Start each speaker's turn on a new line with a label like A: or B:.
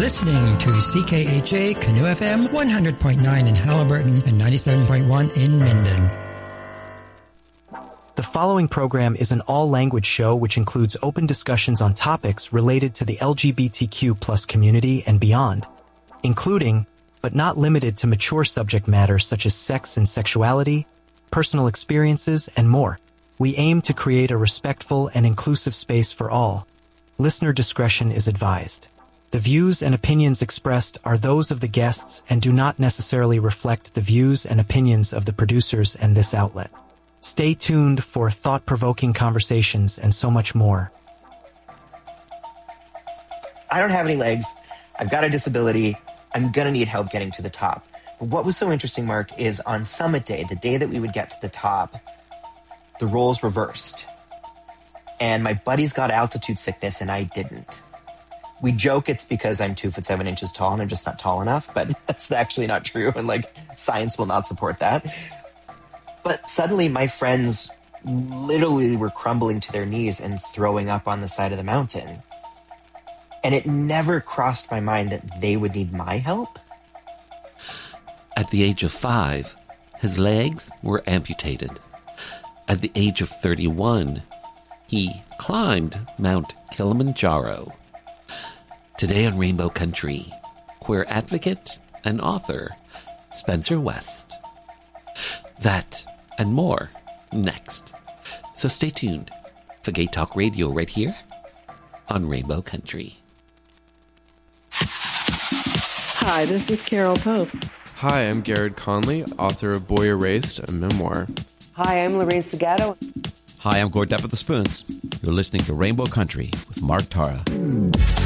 A: listening to CKHA Canoe FM 100.9 in Halliburton and 97.1 in Minden.
B: The following program is an all-language show which includes open discussions on topics related to the LGBTQ+ community and beyond, including, but not limited to, mature subject matter such as sex and sexuality, personal experiences, and more. We aim to create a respectful and inclusive space for all. Listener discretion is advised. The views and opinions expressed are those of the guests and do not necessarily reflect the views and opinions of the producers and this outlet. Stay tuned for thought-provoking conversations and so much more.
C: I don't have any legs. I've got a disability. I'm going to need help getting to the top. But what was so interesting, Mark, is on summit day, the day that we would get to the top, the roles reversed. And my buddies got altitude sickness and I didn't. We joke it's because I'm 2'7" tall and I'm just not tall enough, but that's actually not true. And science will not support that. But suddenly my friends literally were crumbling to their knees and throwing up on the side of the mountain. And it never crossed my mind that they would need my help.
D: At the age of 5, his legs were amputated. At the age of 31, he climbed Mount Kilimanjaro. Today on Rainbow Country, queer advocate and author Spencer West. That and more next. So stay tuned for Gay Talk Radio right here on Rainbow Country.
E: Hi, this is Carol Pope.
F: Hi, I'm Garrett Conley, author of Boy Erased, a memoir.
E: Hi, I'm Lorraine Segato.
G: Hi, I'm Gord Depp of the Spoons. You're listening to Rainbow Country with Mark Tara.